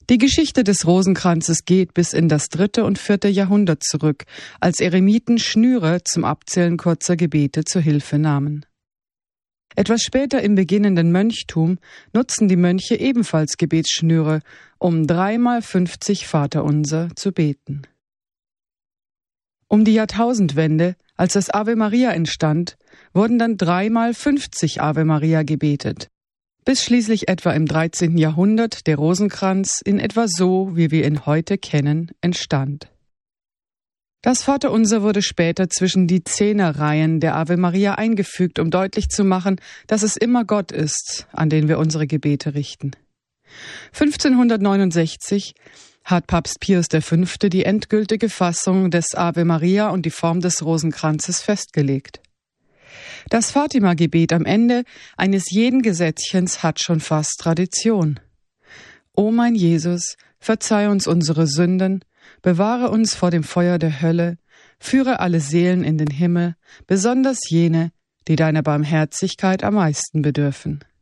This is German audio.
Die Geschichte des Rosenkranzes geht bis in das 3. und 4. Jahrhundert zurück, als Eremiten Schnüre zum Abzählen kurzer Gebete zur Hilfe nahmen. Etwas später im beginnenden Mönchtum nutzen die Mönche ebenfalls Gebetsschnüre, um 3-mal 50 Vaterunser zu beten. Um die Jahrtausendwende, als das Ave Maria entstand, wurden dann 3-mal 50 Ave Maria gebetet, bis schließlich etwa im 13. Jahrhundert der Rosenkranz in etwa so, wie wir ihn heute kennen, entstand. Das Vaterunser wurde später zwischen die 10er-Reihen der Ave Maria eingefügt, um deutlich zu machen, dass es immer Gott ist, an den wir unsere Gebete richten. 1569 hat Papst Pius V. die endgültige Fassung des Ave Maria und die Form des Rosenkranzes festgelegt. Das Fatima-Gebet am Ende eines jeden Gesätzchens hat schon fast Tradition. O mein Jesus, verzeih uns unsere Sünden, bewahre uns vor dem Feuer der Hölle, führe alle Seelen in den Himmel, besonders jene, die deiner Barmherzigkeit am meisten bedürfen.